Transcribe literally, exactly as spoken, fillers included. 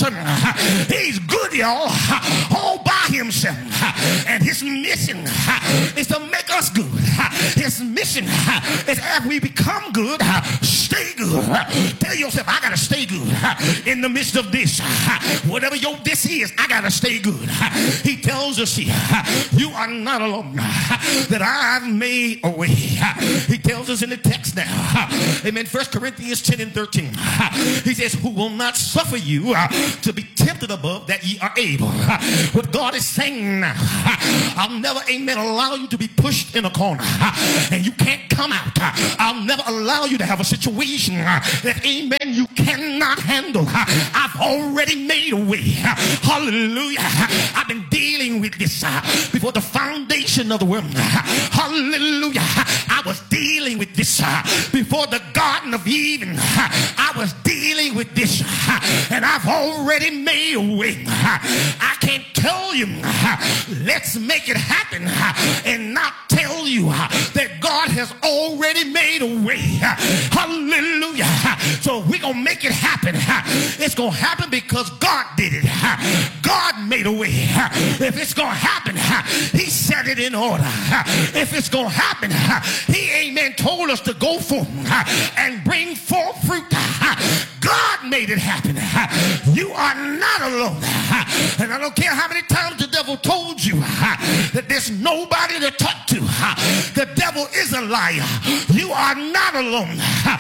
person. He's good, y'all, all by himself. And his mission is to make us good. His mission is as we become good, stay good. Tell yourself, I gotta stay good in the midst of this. Whatever your this is, I gotta stay good. He tells us here, you are not alone, that I've made a way. He tells us in the text now, amen, First Corinthians ten and thirteen. He says, who will not suffer you to be tempted above that ye are able. What God is saying now, I'll never, amen, allow you to be pushed in a corner and you can't come out. I'll never allow you to have a situation that, amen, you cannot handle. I've already made a way. Hallelujah. I've been dealing with this before the foundation of the world. Hallelujah. I was dealing with this before the Garden of Eden. I was dealing with this, and I've already made a way. I can't tell you, let's make it happen, and not tell you that God has already made a way. Hallelujah. So we're going to make it happen. It's going to happen because God did it. God made a way. If it's going to happen, he set it in order. If it's going to happen, he, amen, told us to go forth and bring forth fruit. God made it happen. You are not alone. And I don't care how many times the devil told you that there's nobody to talk to. The devil is a liar. You are not alone.